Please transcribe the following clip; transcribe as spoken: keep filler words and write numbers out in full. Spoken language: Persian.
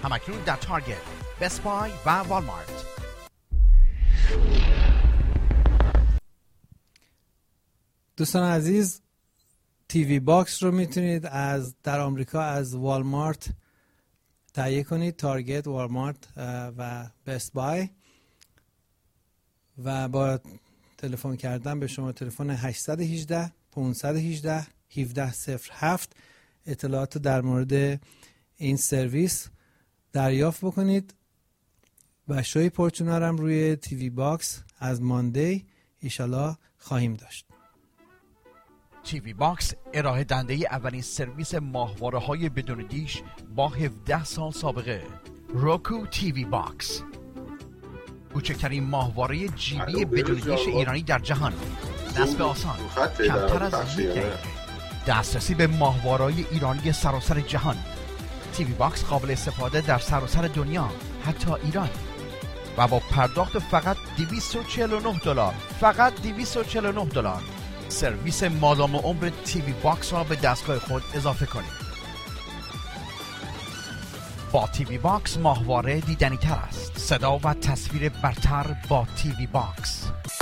همکنون در تارگت، بست بای و والمارت. دوستان عزیز، تیوی باکس رو میتونید از در آمریکا از والمارت تهیه کنید، تارگت، والمارت و بست بای، و با تلفن کردن به شما تلفن هشت یک هشت پانصد و هجده هفده صفر هفت اطلاعات در مورد این سرویس دریافت بکنید. و شوی پورچونر هم روی تیوی باکس از ماندی ایشالا خواهیم داشت. تیوی باکس ارائه دنده اولین سرویس ماهواره های بدون دیش با هفده سال سابقه. روکو تیوی باکس، کوچکترین ماهواره جیبی بدون دیش ایرانی در جهان. نصب آسان، کمتر از یک دقیقه، دسترسی به ماهواره‌های ایرانی سراسر جهان. تیوی باکس قابل استفاده در سراسر دنیا، حتی ایران، و با پرداخت فقط دویست و چهل و نه دلار. فقط دویست و چهل و نه دلار سرویس مادام عمر تیوی باکس را به دستگاه خود اضافه کنید. با تیوی باکس ماهواره دیدنی تر است. صدا و تصویر برتر با تیوی باکس.